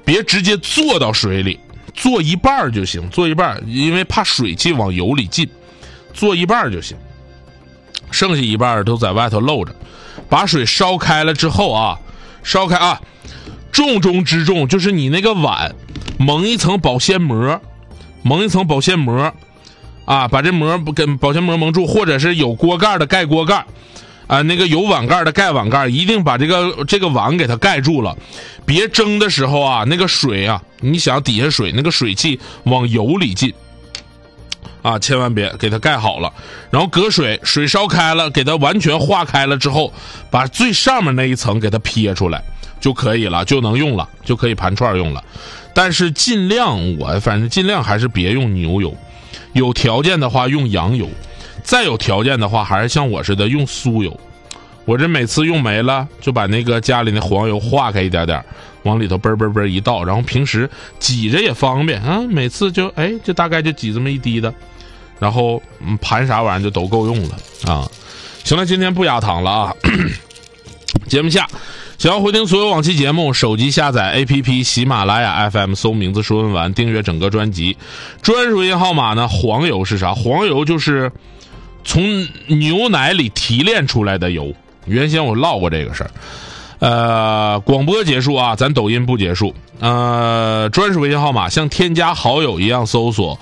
别直接坐到水里，坐一半就行，坐一半，因为怕水汽往油里进，坐一半就行，剩下一半都在外头露着。把水烧开了之后啊，烧开啊，重中之重就是你那个碗蒙一层保鲜膜，蒙一层保鲜膜啊，把这膜跟保鲜膜蒙住，或者是有锅盖的盖锅盖啊，那个有碗盖的盖碗盖，一定把这个碗给它盖住了。别蒸的时候啊，那个水啊，你想底下水那个水汽往油里进啊，千万别给它盖好了。然后隔水，水烧开了，给它完全化开了之后，把最上面那一层给它撇出来就可以了，就能用了，就可以盘串用了。但是尽量反正尽量还是别用牛油，有条件的话用羊油，再有条件的话还是像我似的用酥油。我这每次用没了就把那个家里那黄油化开一点点，往里头嘣嘣嘣一倒，然后平时挤着也方便啊，每次就大概就挤这么一滴的，然后盘啥玩意儿就都够用了啊。行了，今天不压堂了啊。节目下想要回听所有往期节目，手机下载 APP 喜马拉雅 FM， 搜名字说文完，订阅整个专辑。专属微信号码呢，黄油是啥？黄油就是从牛奶里提炼出来的油。原先我唠过这个事儿。广播结束啊，咱抖音不结束。专属微信号码像添加好友一样搜索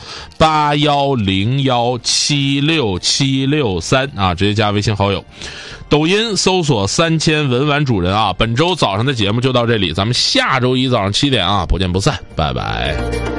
8101767663啊，直接加微信好友。抖音搜索3000文玩主人啊。本周早上的节目就到这里，咱们下周一早上7点啊，不见不散，拜拜。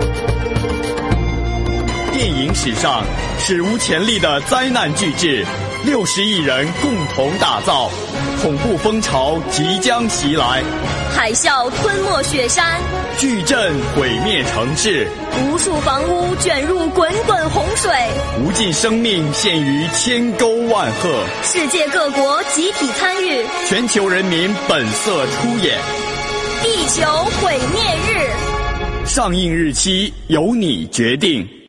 电影史上史无前例的灾难巨制，60亿人共同打造，恐怖风潮即将袭来， 海啸吞没雪山， 巨震毁灭城市， 无数房屋卷入滚滚洪水， 无尽生命陷于千沟万壑， 世界各国集体参与， 全球人民本色出演， 地球毁灭日， 上映日期由你决定。